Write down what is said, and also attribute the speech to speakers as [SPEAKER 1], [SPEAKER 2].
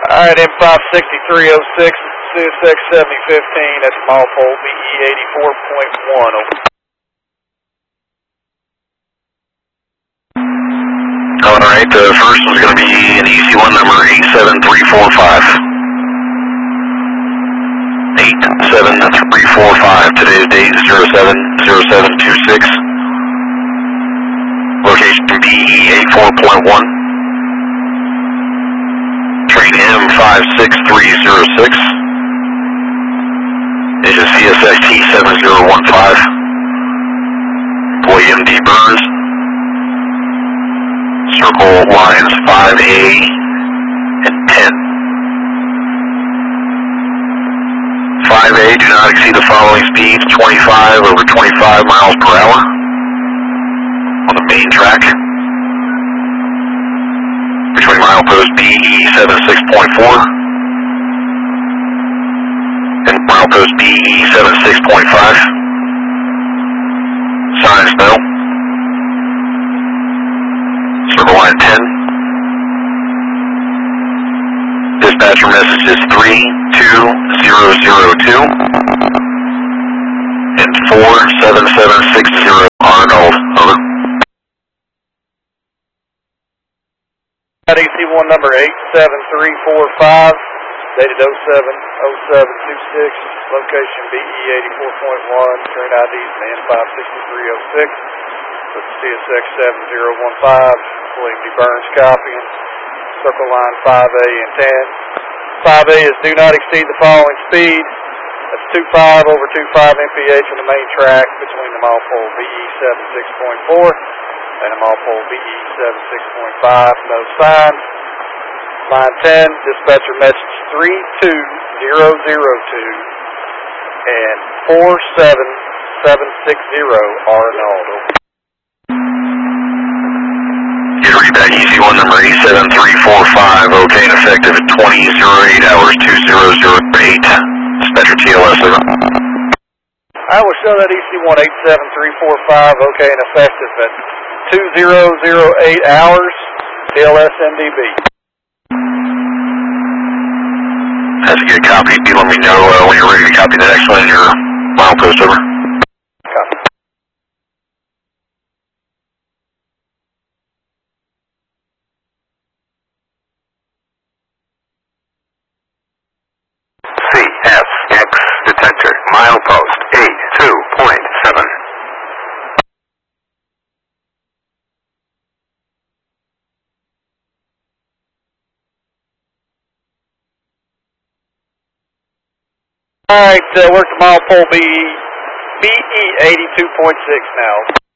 [SPEAKER 1] Alright, M56306, CSX 7015, that's mile pole BE 84.1, over.
[SPEAKER 2] Alright, the first one's going to be an EC1 number 87345. 87345, today's date 070726. Location BE 84.1. Train M56306. Engine CSX T7015. Employee MD Burns. Circle lines 5A and 10. 5A, do not exceed the following speeds, 25 over 25 miles per hour on the main track. Between milepost BE 76.4 and milepost BE 76.5. Signs no. Circle line 10. Dispatcher message is 32002 and 47760 Arnold. Over.
[SPEAKER 1] EC1 number 87345, dated 070726, location BE 84.1, train IDs and M56306, with the CSX 7015, William D. Burns copying, circle line 5A and 10. 5A is do not exceed the following speed, that's 25 over 25 mph on the main track between the mile pole BE 76.4 and the mile pole BE 76.5, no sign. Line 10, dispatcher message 32002 and 47760 Arnold.
[SPEAKER 2] You read back EC1 number 87345, okay, and effective at 20:08 hours 2008. Dispatcher TLS, over.
[SPEAKER 1] I will show that EC1 87345, okay, and effective at 2008 hours, TLS MDB.
[SPEAKER 2] That's a good copy. You let me know when you're ready to copy the next one in your milepost, over.
[SPEAKER 1] Copy.
[SPEAKER 2] CSX detector, milepost 82.7.
[SPEAKER 1] Alright, we're at the mile pole BE 82.6 now.